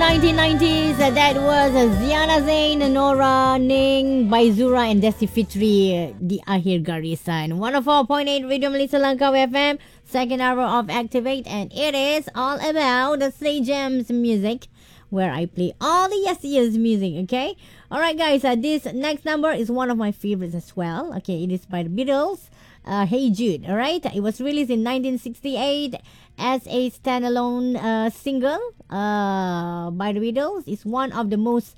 1990s. That was Ziana Zain, Nora Ning, Baizura, and Desi Fitri, the Akhir Garisan. 104.8 Radio Malaysia Langkawi FM, second hour of Activate, and it is all about the Slay Gems music, where I play all the years music, okay? Alright, guys, this next number is one of my favorites as well. Okay, it is by the Beatles. Hey Jude, alright? It was released in 1968 as a standalone single by the Beatles. It's one of the most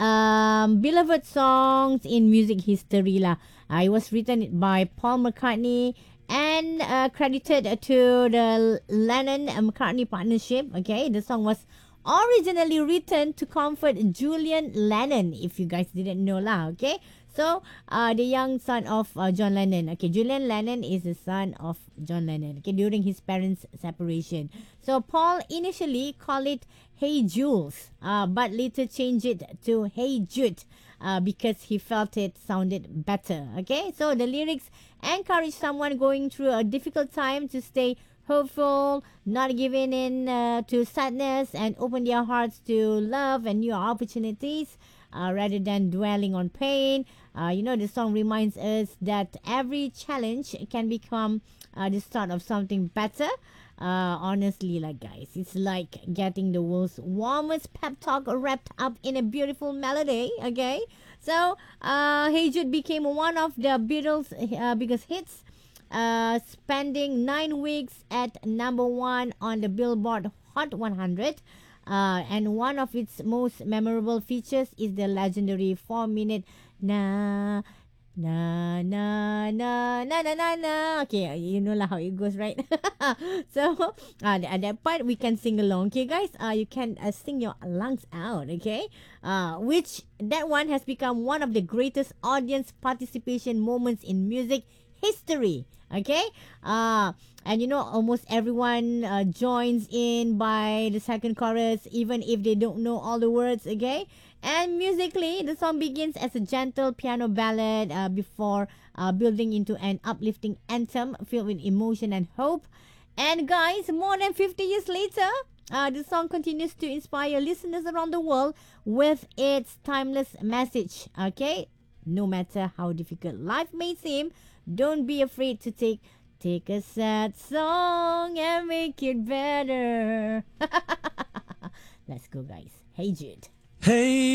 beloved songs in music history lah. It was written by Paul McCartney and credited to the Lennon-McCartney partnership. Okay, the song was originally written to comfort Julian Lennon, if you guys didn't know lah. Okay, so the young son of John Lennon. Okay, Julian Lennon is the son of John Lennon. Okay, during his parents' separation. So Paul initially called it Hey Jules, but later changed it to Hey Jude because he felt it sounded better. Okay, so the lyrics encourage someone going through a difficult time to stay hopeful, not giving in to sadness, and open their hearts to love and new opportunities rather than dwelling on pain. The song reminds us that every challenge can become the start of something better. Honestly, like guys, it's like getting the world's warmest pep talk wrapped up in a beautiful melody. Okay, so Hey Jude became one of the Beatles' biggest hits, spending 9 weeks at number one on the Billboard Hot 100. And one of its most memorable features is the legendary 4-minute na na na na na na na na. Okay, you know lah how it goes, right? So at that part we can sing along. Okay, guys, you can sing your lungs out. Okay, which that one has become one of the greatest audience participation moments in music history. Okay, and almost everyone joins in by the second chorus, even if they don't know all the words. Okay, and musically the song begins as a gentle piano ballad before building into an uplifting anthem filled with emotion and hope. And guys, more than 50 years later, the song continues to inspire listeners around the world with its timeless message. Okay, no matter how difficult life may seem, don't be afraid to take a sad song and make it better. Let's go, guys. Hey Jude. Hey